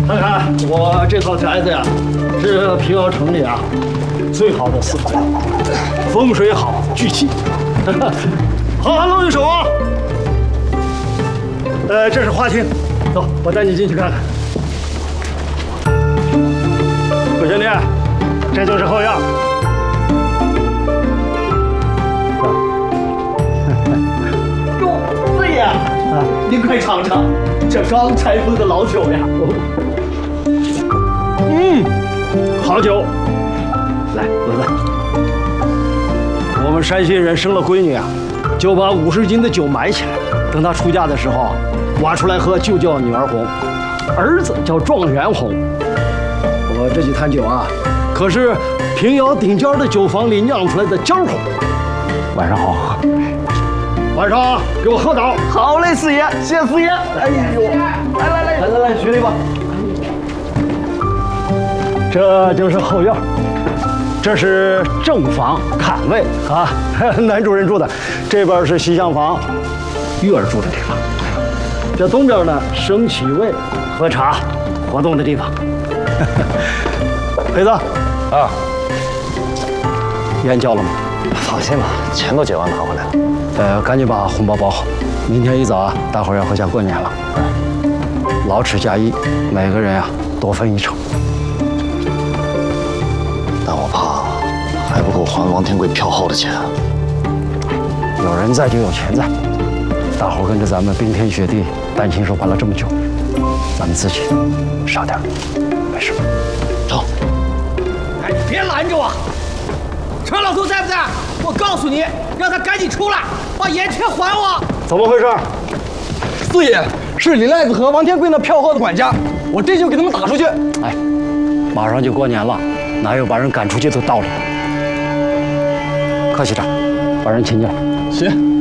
看看我这套宅子呀，是平遥城里啊最好的4合院，风水好，聚气。好汉露一手啊！这是花厅，走，我带你进去看看。小兄弟，这就是后院。 哟，四爷，您快尝尝这刚拆封的老酒呀！ 好酒。来，闻闻。我们山西人生了闺女啊，就把50斤的酒埋起来，等她出嫁的时候挖出来喝，就叫女儿红，儿子叫状元红。我这几坛酒啊，可是平遥顶尖的酒坊里酿出来的尖红，晚上好喝。晚上啊，给我喝倒。 好嘞，四爷，谢谢四爷。哎呦，来，学弟吧。 这就是后院，这是正房坎位啊，男主人住的。这边是西厢房，玉儿住的地方。这东边呢，升旗位、喝茶、活动的地方。黑子啊，烟交了吗？ 放心吧，钱都结完拿回来了。 赶紧把红包包好，明天一早啊，大伙儿要回家过年了。劳齿加一，每个人呀多分1成。 但我怕还不够还王天贵票号的钱。 有人在就有钱在，大伙儿跟着咱们冰天雪地担惊受怕了这么久，咱们自己少点，没事。 走。 哎，你别拦着我！陈老头在不在？我告诉你，让他赶紧出来，把盐钱还我。 怎么回事？ 四爷是李赖子和王天贵那票号的管家，我这就给他们打出去。 哎，马上就过年了，哪有把人赶出去的道理？客气点，把人请进来。 行。